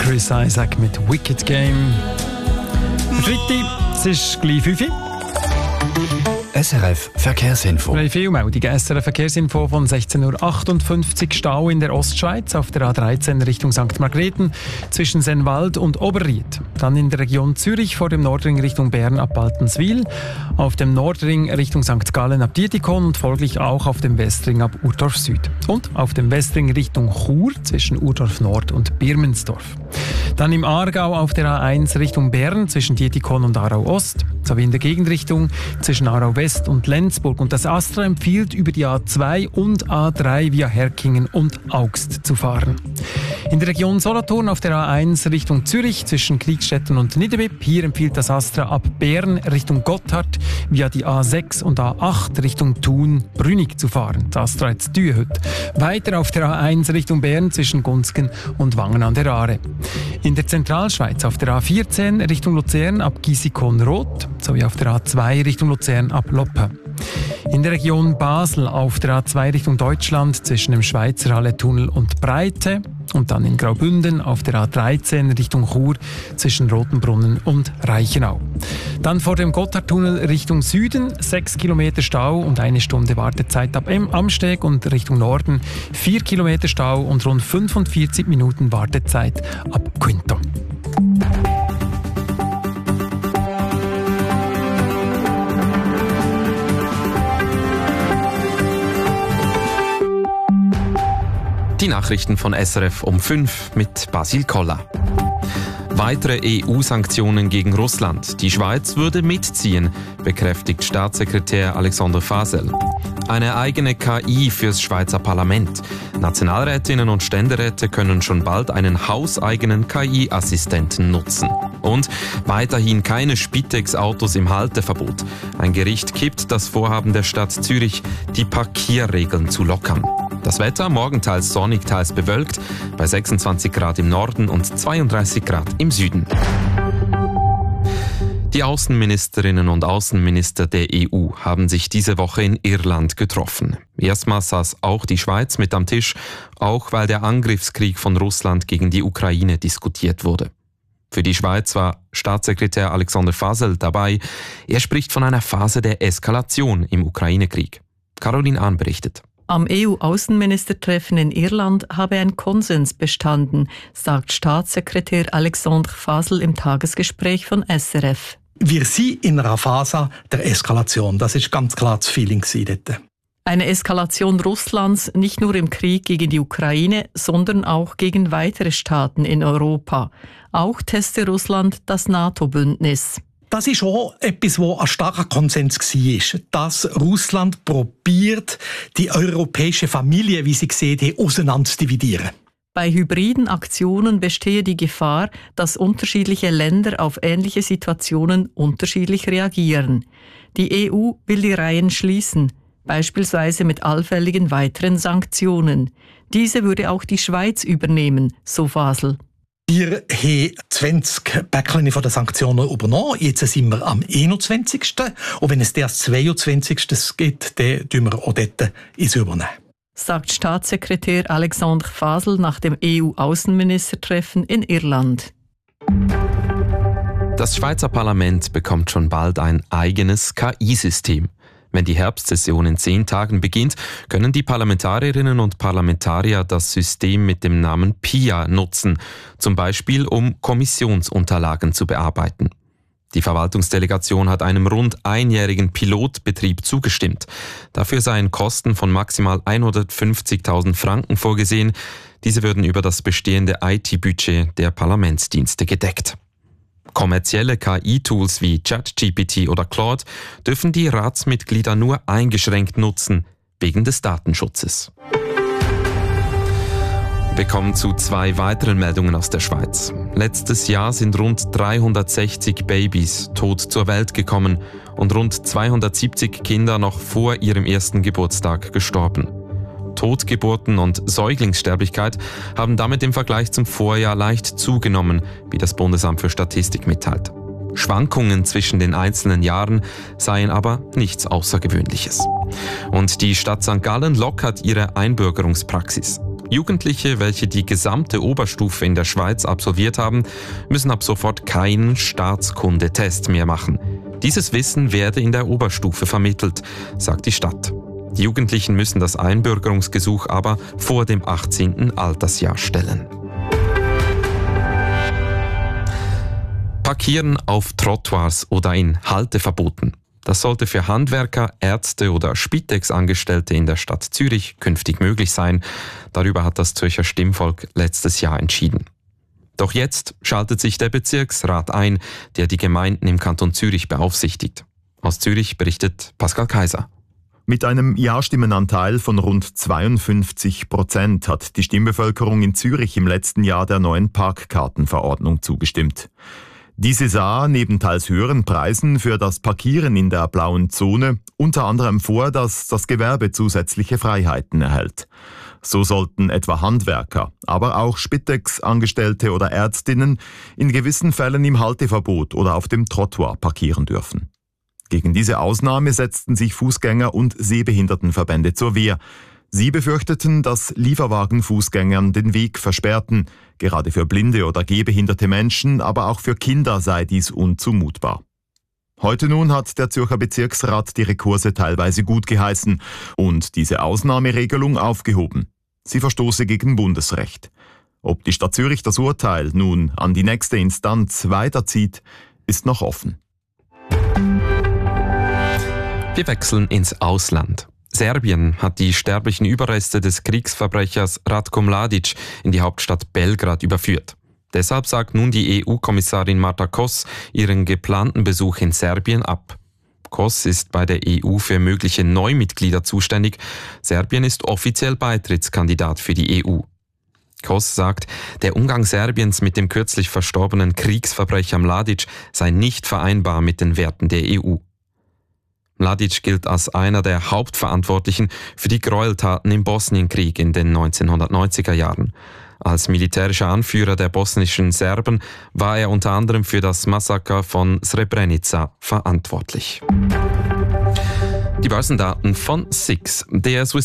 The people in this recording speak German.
Chris Isaak mit Wicked Game. Freitag, es ist gleich 5 Uhr. SRF Verkehrsinfo. Wir haben viele Meldungen. SRF Verkehrsinfo von 16.58 Uhr. Stau in der Ostschweiz auf der A13 Richtung St. Margrethen zwischen Sennwald und Oberried. Dann in der Region Zürich vor dem Nordring Richtung Bern ab Baltenswil. Auf dem Nordring Richtung St. Gallen ab Dietikon und folglich auch auf dem Westring ab Urdorf Süd. Und auf dem Westring Richtung Chur zwischen Urdorf Nord und Birmensdorf. Dann im Aargau auf der A1 Richtung Bern zwischen Dietikon und Aarau Ost. Sowie in der Gegenrichtung zwischen Aarau West und Lenzburg. Und das Astra empfiehlt, über die A2 und A3 via Herkingen und Augst zu fahren. In der Region Solothurn auf der A1 Richtung Zürich zwischen Kriegstetten und Niederbipp. Hier empfiehlt das Astra ab Bern Richtung Gotthard via die A6 und A8 Richtung Thun-Brünig zu fahren. Das Astra jetzt Dühehüt. Weiter auf der A1 Richtung Bern zwischen Gunzgen und Wangen an der Aare. In der Zentralschweiz auf der A14 Richtung Luzern ab Gisikon-Roth sowie auf der A2 Richtung Luzern ab Loppe. In der Region Basel auf der A2 Richtung Deutschland zwischen dem Schweizer Halle-Tunnel und Breite und dann in Graubünden auf der A13 Richtung Chur zwischen Rotenbrunnen und Reichenau. Dann vor dem Gotthardtunnel Richtung Süden 6 Kilometer Stau und 1 Stunde Wartezeit ab Amsteg und Richtung Norden 4 Kilometer Stau und rund 45 Minuten Wartezeit ab Quinto. Die Nachrichten von SRF um 5 mit Basil Koller. Weitere EU-Sanktionen gegen Russland. Die Schweiz würde mitziehen, bekräftigt Staatssekretär Alexander Fasel. Eine eigene KI fürs Schweizer Parlament. Nationalrätinnen und Ständeräte können schon bald einen hauseigenen KI-Assistenten nutzen. Und weiterhin keine Spitex-Autos im Halteverbot. Ein Gericht kippt das Vorhaben der Stadt Zürich, die Parkierregeln zu lockern. Das Wetter morgen teils sonnig, teils bewölkt, bei 26 Grad im Norden und 32 Grad im Süden. Die Außenministerinnen und Außenminister der EU haben sich diese Woche in Irland getroffen. Erstmals saß auch die Schweiz mit am Tisch, auch weil der Angriffskrieg von Russland gegen die Ukraine diskutiert wurde. Für die Schweiz war Staatssekretär Alexander Fasel dabei. Er spricht von einer Phase der Eskalation im Ukraine-Krieg. Caroline Ahn berichtet. Am EU-Außenministertreffen in Irland habe ein Konsens bestanden, sagt Staatssekretär Alexandre Fasel im Tagesgespräch von SRF. Wir sind in einer Phase der Eskalation. Das ist ganz klar das Feeling dort. Eine Eskalation Russlands nicht nur im Krieg gegen die Ukraine, sondern auch gegen weitere Staaten in Europa. Auch teste Russland das NATO-Bündnis. Das ist auch etwas, wo ein starker Konsens war, dass Russland probiert, die europäische Familie, wie sie gesehen haben, auseinander zu dividieren. Bei hybriden Aktionen bestehe die Gefahr, dass unterschiedliche Länder auf ähnliche Situationen unterschiedlich reagieren. Die EU will die Reihen schließen, beispielsweise mit allfälligen weiteren Sanktionen. Diese würde auch die Schweiz übernehmen, so Fasel. Wir haben 20 Päckchen von den Sanktionen übernommen. Jetzt sind wir am 21. Und wenn es das 22. gibt, dann tun wir auch dort übernehmen. Sagt Staatssekretär Alexandre Fasel nach dem EU-Außenministertreffen in Irland. Das Schweizer Parlament bekommt schon bald ein eigenes KI-System. Wenn die Herbstsession in 10 Tagen beginnt, können die Parlamentarierinnen und Parlamentarier das System mit dem Namen PIA nutzen, zum Beispiel um Kommissionsunterlagen zu bearbeiten. Die Verwaltungsdelegation hat einem rund einjährigen Pilotbetrieb zugestimmt. Dafür seien Kosten von maximal 150.000 Franken vorgesehen. Diese würden über das bestehende IT-Budget der Parlamentsdienste gedeckt. Kommerzielle KI-Tools wie ChatGPT oder Claude dürfen die Ratsmitglieder nur eingeschränkt nutzen, wegen des Datenschutzes. Wir kommen zu 2 weiteren Meldungen aus der Schweiz. Letztes Jahr sind rund 360 Babys tot zur Welt gekommen und rund 270 Kinder noch vor ihrem ersten Geburtstag gestorben. Totgeburten und Säuglingssterblichkeit haben damit im Vergleich zum Vorjahr leicht zugenommen, wie das Bundesamt für Statistik mitteilt. Schwankungen zwischen den einzelnen Jahren seien aber nichts Außergewöhnliches. Und die Stadt St. Gallen lockert ihre Einbürgerungspraxis. Jugendliche, welche die gesamte Oberstufe in der Schweiz absolviert haben, müssen ab sofort keinen Staatskundetest mehr machen. Dieses Wissen werde in der Oberstufe vermittelt, sagt die Stadt. Die Jugendlichen müssen das Einbürgerungsgesuch aber vor dem 18. Altersjahr stellen. Parkieren auf Trottoirs oder in Halteverboten. Das sollte für Handwerker, Ärzte oder Spitex-Angestellte in der Stadt Zürich künftig möglich sein. Darüber hat das Zürcher Stimmvolk letztes Jahr entschieden. Doch jetzt schaltet sich der Bezirksrat ein, der die Gemeinden im Kanton Zürich beaufsichtigt. Aus Zürich berichtet Pascal Kaiser. Mit einem Ja-Stimmenanteil von rund 52% hat die Stimmbevölkerung in Zürich im letzten Jahr der neuen Parkkartenverordnung zugestimmt. Diese sah neben teils höheren Preisen für das Parkieren in der blauen Zone unter anderem vor, dass das Gewerbe zusätzliche Freiheiten erhält. So sollten etwa Handwerker, aber auch Spitex-Angestellte oder Ärztinnen in gewissen Fällen im Halteverbot oder auf dem Trottoir parkieren dürfen. Gegen diese Ausnahme setzten sich Fußgänger- und Sehbehindertenverbände zur Wehr. Sie befürchteten, dass Lieferwagen Fußgängern den Weg versperrten. Gerade für blinde oder gehbehinderte Menschen, aber auch für Kinder sei dies unzumutbar. Heute nun hat der Zürcher Bezirksrat die Rekurse teilweise gut geheißen und diese Ausnahmeregelung aufgehoben. Sie verstoße gegen Bundesrecht. Ob die Stadt Zürich das Urteil nun an die nächste Instanz weiterzieht, ist noch offen. Wir wechseln ins Ausland. Serbien hat die sterblichen Überreste des Kriegsverbrechers Ratko Mladic in die Hauptstadt Belgrad überführt. Deshalb sagt nun die EU-Kommissarin Marta Kos ihren geplanten Besuch in Serbien ab. Kos ist bei der EU für mögliche Neumitglieder zuständig. Serbien ist offiziell Beitrittskandidat für die EU. Kos sagt, der Umgang Serbiens mit dem kürzlich verstorbenen Kriegsverbrecher Mladic sei nicht vereinbar mit den Werten der EU. Mladic gilt als einer der Hauptverantwortlichen für die Gräueltaten im Bosnienkrieg in den 1990er Jahren. Als militärischer Anführer der bosnischen Serben war er unter anderem für das Massaker von Srebrenica verantwortlich. Die Börsendaten von SIX. Der Swiss